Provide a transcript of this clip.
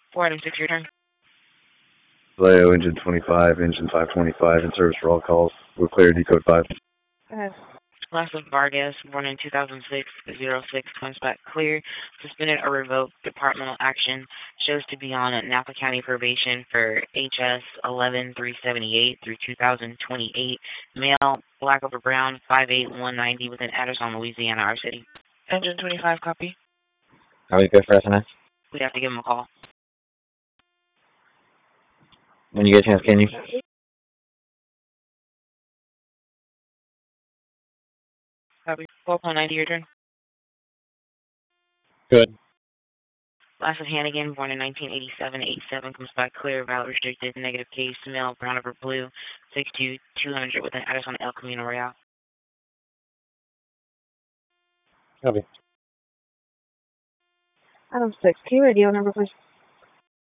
4 item 6, your turn. Vallejo, engine 25, engine 525, in service for all calls. We're clear, decode 5. Go ahead. Last of Vargas, born in 2006, 06, comes back clear. Suspended or revoked departmental action. Shows to be on Napa County probation for HS 11378 through 2028. Male, black over brown, 5'8", 190, with an address on Louisiana, our city. Engine 25, copy. Are we good for SNS? We'd have to give him a call. When you get a chance, can you? Copy. 4.90, your turn. Good. Last of Hannigan, born in 1987, 87, comes back clear, valid restricted, negative case, male, brown over blue, 6'2", 200, with an address on El Camino Real. Copy. Item 6, key radio number, please.